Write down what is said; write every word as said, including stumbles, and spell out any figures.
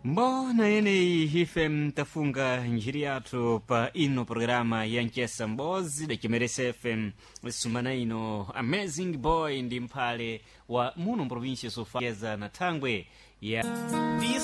Mbona yene ife tafunga njiri yathu pa ino programa ya Nchesa Mbozi da Chimerese F M sumana ino Amazing Boy ndi mphale wa muno province sofeza na thangwe ya